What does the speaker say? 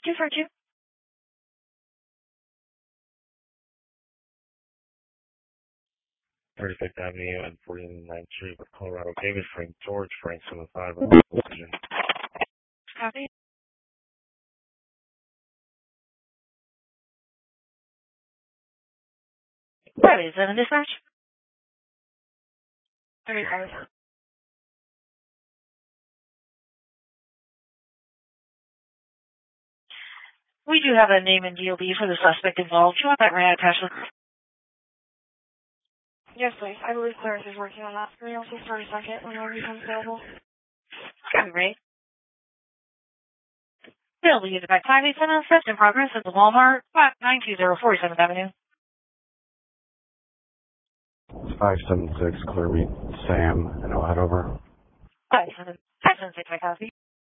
242. Thirty-Fifth Avenue and 49th Street with Colorado. David Frank George Frank 75. Copy. 587 dispatch. 35. We do have a name and DOB for the suspect involved. Do you want that right attached with? Yes, please. I believe Clarence is working on that for me. Also, start a second whenever he becomes available. Copy, right? Bill, we use about 587 steps in progress at the Walmart, 920 47th Avenue. 576, clear me, Sam, and I'll head over. 576, I copy.